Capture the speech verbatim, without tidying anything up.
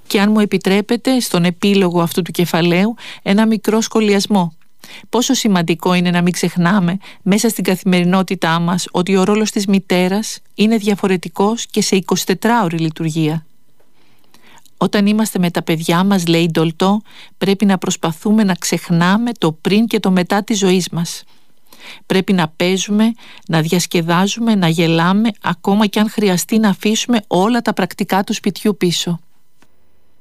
Και αν μου επιτρέπετε, στον επίλογο αυτού του κεφαλαίου, ένα μικρό σχολιασμό. Πόσο σημαντικό είναι να μην ξεχνάμε μέσα στην καθημερινότητά μας ότι ο ρόλος της μητέρας είναι διαφορετικός και σε εικοσιτετράωρη λειτουργία. Όταν είμαστε με τα παιδιά μας, λέει η Ντολτό, πρέπει να προσπαθούμε να ξεχνάμε το πριν και το μετά της ζωής μας. Πρέπει να παίζουμε, να διασκεδάζουμε, να γελάμε, ακόμα και αν χρειαστεί να αφήσουμε όλα τα πρακτικά του σπιτιού πίσω.